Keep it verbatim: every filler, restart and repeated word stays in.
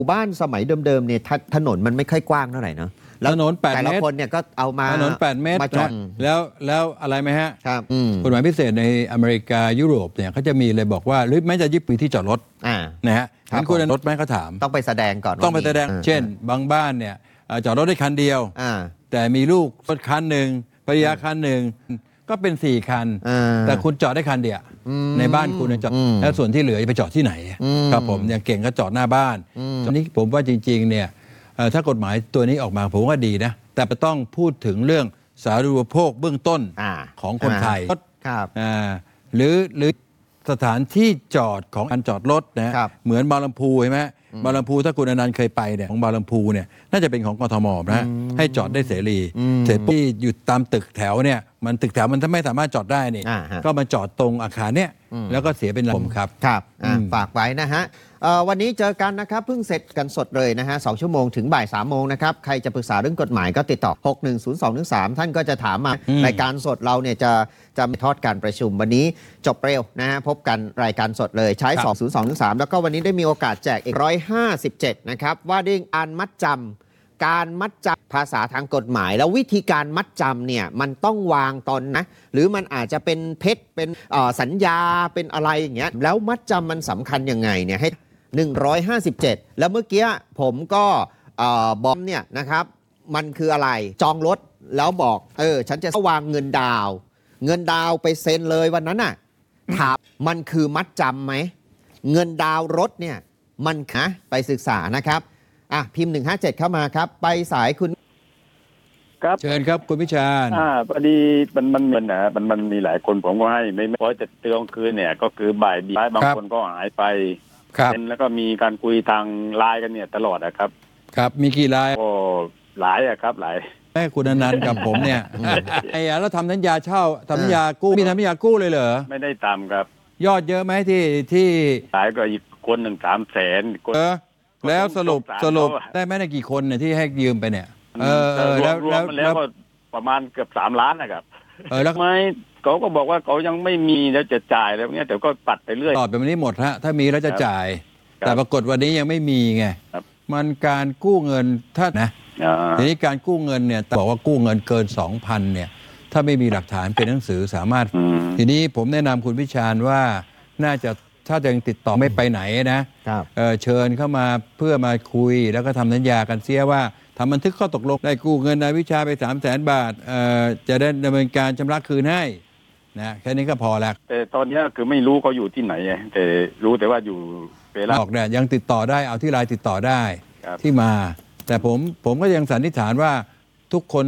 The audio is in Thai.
หมู่บ้านสมัยเดิมๆเนี่ยถนนมันไม่ค่อยกว้างเท่าไหร่เนาะถนนแปดเมตรแต่ละคนเนี่ยก็เอามาถนนแปดเมตรมาจอดแล้วแล้วอะไรไหมฮะครับกฎหมายพิเศษในอเมริกายุโรปเนี่ยเขาจะมีเลยบอกว่าหรือแม้จะยึดปืนที่จอดรถนะฮะงั้นคุณรถไหมเขาถามต้องไปแสดงก่อนต้องไปแสดงเช่นบางบ้านเนี่ยจอดรถได้คันเดียวแต่มีลูกรถคันหนึ่งภรรยาคันหนึ่งก็เป็นสี่คันแต่คุณจอดได้คันเดียวในบ้านคุณจอดแล้วส่วนที่เหลือไปจอดที่ไหนครับผมอย่างเก่งก็จอดหน้าบ้านตอนนี้ผมว่าจริงๆเนี่ยถ้ากฎหมายตัวนี้ออกมาผมว่าดีนะแต่ต้องพูดถึงเรื่องสาธารณูปโภคเบื้องต้นของคนไทยหรือหรือสถานที่จอดของการจอดรถนะเหมือนบางลำพูใช่ไหมบางลำพูถ้าคุณอนันต์เคยไปเนี่ยของบางลำพูเนี่ยน่าจะเป็นของกทมนะให้จอดได้เสรีเสร็จที่อยู่ตามตึกแถวเนี่ยมันตึกแถวมันถ้าไม่สามารถจอดได้นี่ก็มาจอดตรงอาคารเนี่ยแล้วก็เสียเป็นลมครับครับฝากไว้นะฮะวันนี้เจอกันนะครับเพิ่งเสร็จกันสดเลยนะฮะสองชั่วโมงถึงบ่ายสามโมงนะครับใครจะปรึกษาเรื่องกฎหมายก็ติดต่อหกหนึ่งศูนย์สองหนึ่งสามท่านก็จะถามมารายการสดเราเนี่ยจะจะทอดการประชุมวันนี้จบเร็วนะฮะพบกันรายการสดเลยใช้สองศูนย์สองหนึ่งสามแล้วก็วันนี้ได้มีโอกาสแจกอีกหนึ่งร้อยห้าสิบเจ็ดนะครับว่าด้วยการมัดจำการมัดจำภาษาทางกฎหมายแล้ววิธีการมัดจำเนี่ยมันต้องวางตอนนะหรือมันอาจจะเป็นเพชรเป็นสัญญาเป็นอะไรอย่างเงี้ยแล้วมัดจำมันสำคัญยังไงเนี่ยให้หนึ่งร้อยห้าสิบเจ็ดแล้วเมื่อกี้ผมก็บอกเนี่ยนะครับมันคืออะไรจองรถแล้วบอกเออฉันจะวางเงินดาวเงินดาวไปเซ็นเลยวันนั้นน่ะถามมันคือมัดจำไหมเงินดาวรถเนี่ยมันนะไปศึกษานะครับอ่ะพิมพ์หนึ่งห้าเจ็ดเข้ามาครับไปสายคุณครับเชิญครับคุณพิชาญอ่าพอดีมันมันมันนะมันมันมีหลายคนผมก็ให้ไม่ไม่พอจะเตือนคืนเนี่ยก็คือบ่ายดีบางคนก็หายไปเป็นแล้วก็มีการคุยทางไลน์กันเนี่ยตลอดนะครับครับมีกี่ไลน์โอ้หลายอะครับหลายแม่คุณอนันต์กับผมเนี่ยไอ้แล้วทำสัญญาเช่าทำสัญญากู้มีทำสัญญากู้เลยเหรอไม่ได้ตามครับยอดเยอะไหมที่ที่หลายก็อีกคนหนึ่งสามแสนเออแล้วสรุปสรุปได้ไหมในกี่คนเนี่ยที่ให้ยืมไปเนี่ยเออแล้วแล้วแล้วก็ประมาณเกือบสามล้านนะครับเออแล้วไม่เขาก็บอกว่าเขายังไม่มีแล้วจะจ่ายแล้วเงี้ยแต่ก็ปัดไปเรื่อยตอบแบบนี้หมดฮะถ้ามีแล้วจะจ่ายแต่ปรากฏวันนี้ยังไม่มีไงมันการกู้เงินถ้านะทีนี้การกู้เงินเนี่ยบอกว่ากู้เงินเกิน สองพัน เนี่ยถ้าไม่มีหลักฐานเป็นหนังสือสามารถทีนี้ผมแนะนำคุณพิชาญว่าน่าจะถ้ายังติดต่อไม่ไปไหนนะเออเชิญเข้ามาเพื่อมาคุยแล้วก็ทำสัญญากันเสียว่าทำบันทึกข้อตกลงได้กู้เงินนายวิชาไป สามแสน บาทเอ่อจะได้ดำเนินการชำระคืนให้นะแค่นี้ก็พอแล้วแต่ตอนนี้คือไม่รู้เขาอยู่ที่ไหนแต่รู้แต่ว่าอยู่เวลาออกเนี่ยยังติดต่อได้เอาที่ไลน์ติดต่อได้ที่มาแต่ผมผมก็ยังสันนิษฐานว่าทุกคน